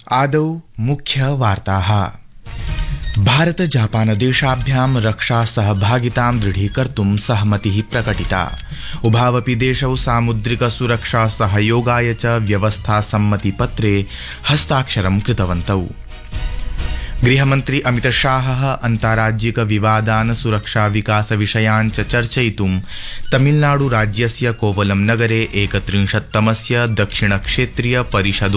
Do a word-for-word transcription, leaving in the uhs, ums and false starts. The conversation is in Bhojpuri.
आदौ मुख्यवार्ताः। भारत जापान देशाभ्यां रक्षा सहभागितां दृढीकर्तुं सहमतिः प्रकटिता। उभावपि देशौ सामुद्रिक सुरक्षा सहयोगाय च व्यवस्था सम्मतिपत्रे हस्ताक्षरं कृतवन्तौ। गृहमन्त्री अमितशाहः अन्ताराज्यिक विवादान् सुरक्षा विकास विषयान् च चर्चयितुं तमिलनाडु राज्यस्य कोवलम नगरे एकत्रिंशत्तमस्य दक्षिण क्षेत्रीय परिषदो